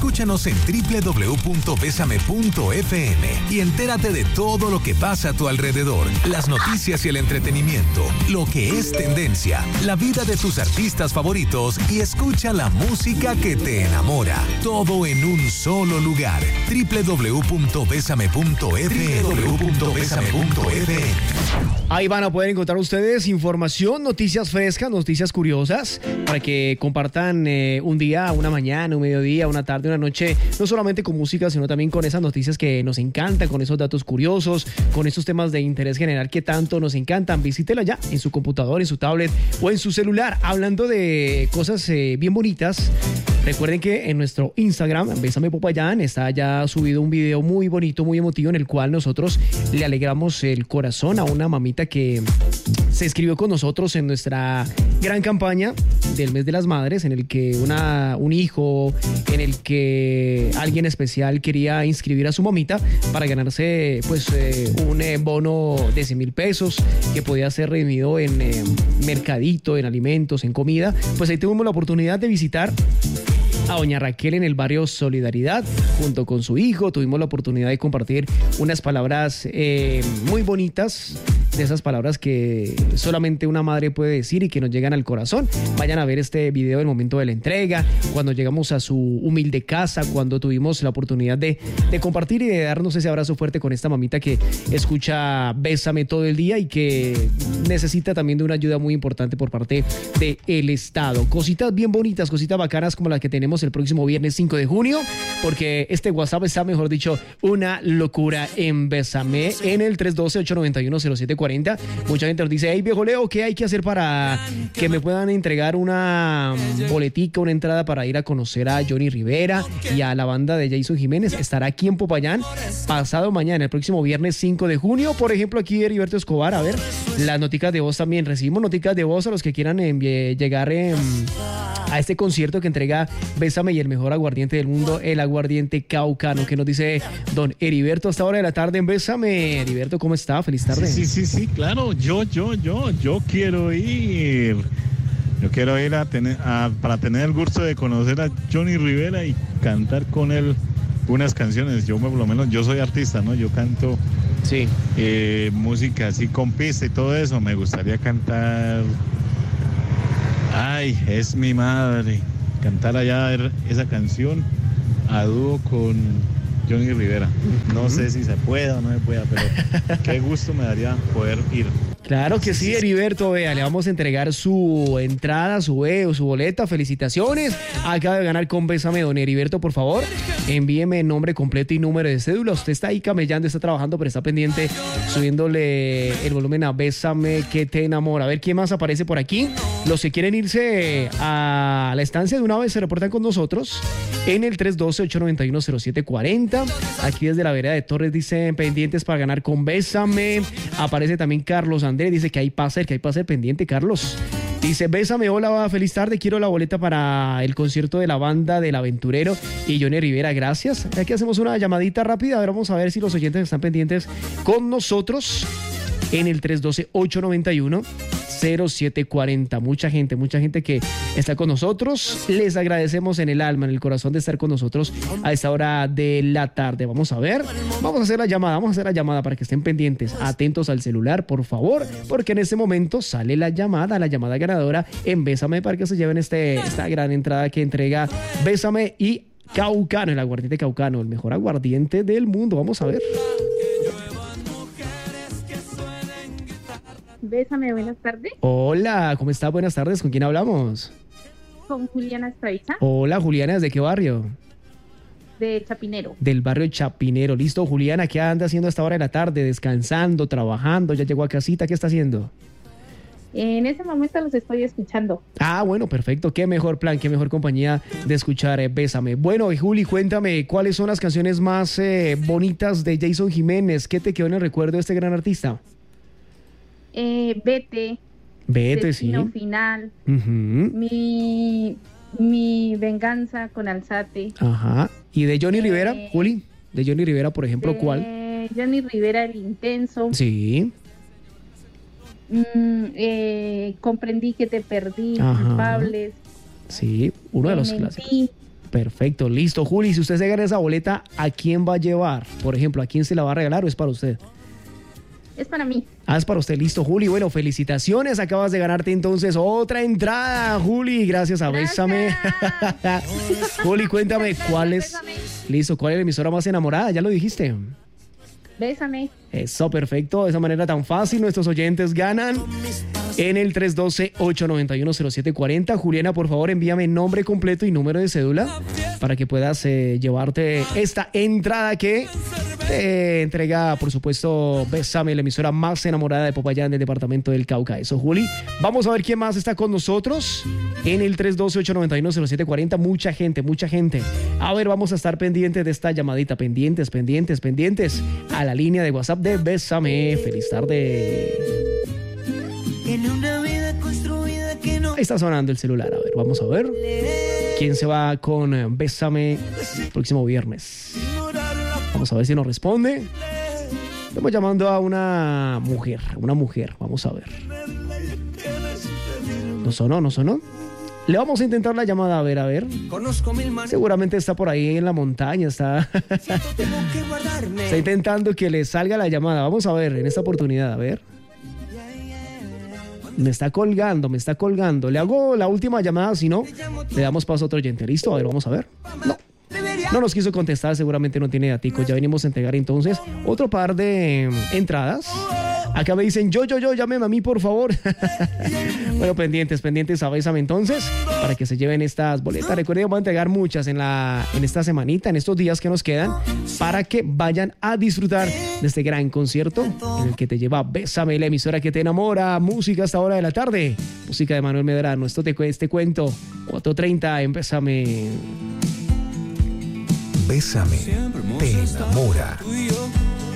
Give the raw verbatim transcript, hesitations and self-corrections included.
Escúchanos en doble u doble u doble u punto bésame punto efe eme y entérate de todo lo que pasa a tu alrededor, las noticias y el entretenimiento, lo que es tendencia, la vida de tus artistas favoritos y escucha la música que te enamora. Todo en un solo lugar. doble u doble u doble u punto bésame punto efe eme. doble u doble u doble u punto bésame punto efe eme. Ahí van a poder encontrar ustedes información, noticias frescas, noticias curiosas, para que compartan eh, un día, una mañana, un mediodía, una tarde, una noche, no solamente con música, sino también con esas noticias que nos encantan, con esos datos curiosos, con esos temas de interés general que tanto nos encantan. Visítela ya en su computador, en su tablet o en su celular. Hablando de cosas eh, bien bonitas, recuerden que en nuestro Instagram, Bésame Popayán, está ya subido un video muy bonito, muy emotivo, en el cual nosotros le alegramos el corazón a una mamita que se inscribió con nosotros en nuestra gran campaña del mes de las madres, en el que una, un hijo, en el que alguien especial quería inscribir a su mamita para ganarse pues eh, un eh, bono de cien mil pesos que podía ser redimido en eh, mercadito, en alimentos, en comida. Pues ahí tuvimos la oportunidad de visitar a doña Raquel en el barrio Solidaridad junto con su hijo. Tuvimos la oportunidad de compartir unas palabras eh, muy bonitas, de esas palabras que solamente una madre puede decir y que nos llegan al corazón. Vayan a ver este video del momento de la entrega, cuando llegamos a su humilde casa, cuando tuvimos la oportunidad de, de compartir y de darnos ese abrazo fuerte con esta mamita que escucha Bésame todo el día y que necesita también de una ayuda muy importante por parte del Estado. Cositas bien bonitas, cositas bacanas como las que tenemos el próximo viernes cinco de junio, porque este WhatsApp está, mejor dicho, una locura en Bésame, en el tres uno dos, ocho nueve uno, cero siete cuarenta. Mucha gente nos dice: hey viejo Leo, ¿qué hay que hacer para que me puedan entregar una boletica, una entrada para ir a conocer a Johnny Rivera y a la banda de Jason Jiménez? Estará aquí en Popayán pasado mañana, el próximo viernes cinco de junio. Por ejemplo, aquí Heriberto Escobar, a ver, las noticas de voz también. Recibimos noticas de voz a los que quieran envi- llegar eh, a este concierto que entrega Bésame y el mejor aguardiente del mundo, el aguardiente caucano. ¿Qué nos dice don Heriberto hasta ahora de la tarde en Bésame? Heriberto, ¿cómo está? Feliz tarde. Sí, sí, sí, sí, claro. Yo, yo, yo, yo quiero ir. Yo quiero ir a tener, a, para tener el gusto de conocer a Johnny Rivera y cantar con él unas canciones. Yo, por lo menos, yo soy artista, ¿no? Yo canto sí. eh, música así con pista y todo eso. Me gustaría cantar. Ay, es mi madre. Cantar allá esa canción a dúo con Johnny Rivera. No sé si se pueda o no se pueda, pero qué gusto me daría poder ir. Claro que sí, Heriberto, vea, le vamos a entregar su entrada, su E o su boleta. Felicitaciones, acaba de ganar con Bésame. Don Heriberto, por favor, envíeme nombre completo y número de cédula. Usted está ahí camellando, está trabajando, pero está pendiente, subiéndole el volumen a Bésame que te enamora. A ver quién más aparece por aquí. Los que quieren irse a la estancia de una vez se reportan con nosotros en el tres uno dos, ocho nueve uno, cero siete cuarenta. Aquí desde la vereda de Torres dicen pendientes para ganar con Bésame. Aparece también Carlos Andrés, dice que hay pase, que hay pase pendiente, Carlos. Dice: Bésame, hola, feliz tarde, quiero la boleta para el concierto de la banda del Aventurero y Johnny Rivera, gracias. Aquí hacemos una llamadita rápida, a ver, vamos a ver si los oyentes están pendientes con nosotros en el tres uno dos, ocho nueve uno, cero siete cuarenta. Mucha gente, mucha gente que está con nosotros. Les agradecemos en el alma, en el corazón de estar con nosotros a esta hora de la tarde. Vamos a ver, vamos a hacer la llamada, vamos a hacer la llamada para que estén pendientes, atentos al celular, por favor, porque en este momento sale la llamada, la llamada ganadora en Bésame para que se lleven este, esta gran entrada que entrega Bésame y Caucano, el aguardiente Caucano, el mejor aguardiente del mundo. Vamos a ver. Bésame, buenas tardes. Hola, ¿cómo está? Buenas tardes, ¿con quién hablamos? Con Juliana Estraiza. Hola, Juliana, ¿desde qué barrio? De Chapinero. Del barrio Chapinero. Listo, Juliana, ¿qué anda haciendo a esta hora de la tarde? ¿Descansando, trabajando? ¿Ya llegó a casita? ¿Qué está haciendo? En ese momento los estoy escuchando. Ah, bueno, perfecto. Qué mejor plan, qué mejor compañía de escuchar eh, Bésame. Bueno, y Juli, cuéntame, ¿cuáles son las canciones más eh, bonitas de Jason Jiménez? ¿Qué te quedó en el recuerdo de este gran artista? Eh, Vete. Vete, Destino sí. Final. Uh-huh. Mi, mi venganza con Alzate. Ajá. ¿Y de Johnny Eh, Rivera, Juli? De Johnny Rivera, por ejemplo, de ¿cuál? Johnny Rivera, El Intenso. Sí. Mm, eh, comprendí que te perdí. Ajá. Culpables. Sí, uno de Me los mentí. clásicos. Perfecto, listo. Juli, si usted se gana esa boleta, ¿a quién va a llevar? Por ejemplo, ¿a quién se la va a regalar o es para usted? Es para mí. Ah, es para usted, listo, Juli. Bueno, felicitaciones. Acabas de ganarte entonces otra entrada, Juli. Gracias a Bésame. Juli, cuéntame, ¿cuál es? Bésame. Listo, ¿cuál es la emisora más enamorada? Ya lo dijiste. Bésame. Eso, perfecto. De esa manera tan fácil, nuestros oyentes ganan en el tres uno dos, ocho nueve uno, cero siete cuatro cero. Juliana, por favor, envíame nombre completo y número de cédula para que puedas eh, llevarte esta entrada que te entrega, por supuesto, Bésame, la emisora más enamorada de Popayán del departamento del Cauca. Eso, Juli. Vamos a ver quién más está con nosotros en el tres uno dos, ocho nueve uno, cero siete cuatro cero. Mucha gente, mucha gente. A ver, vamos a estar pendientes de esta llamadita. Pendientes, pendientes, pendientes a la línea de WhatsApp de Bésame. Feliz tarde. En una vida construida que no Ahí está sonando el celular. A ver, vamos a ver quién se va con eh, Bésame el próximo viernes. Vamos a ver si nos responde. Estamos llamando a una mujer, una mujer. Vamos a ver. ¿No sonó? ¿No sonó? Le vamos a intentar la llamada, a ver, a ver. conozco mil maneras. Seguramente está por ahí en la montaña, está, Tengo que guardarme. está intentando que le salga la llamada. Vamos a ver en esta oportunidad, a ver. Me está colgando, me está colgando. Le hago la última llamada, si no, le damos paso a otro oyente. ¿Listo? A ver, vamos a ver. No. No nos quiso contestar, seguramente no tiene daticos. Ya venimos a entregar entonces otro par de eh, entradas. Acá me dicen, yo, yo, yo, llámeme a mí, por favor. Bueno, pendientes, pendientes a Bésame entonces, para que se lleven estas boletas. Recuerden, vamos a entregar muchas en, la, en esta semanita, en estos días que nos quedan, para que vayan a disfrutar de este gran concierto en el que te lleva Bésame, la emisora que te enamora. Música hasta hora de la tarde. Música de Manuel Medrano. Esto te, este cuento, cuatro treinta en Bésame. Bésame, te enamora. Tú y yo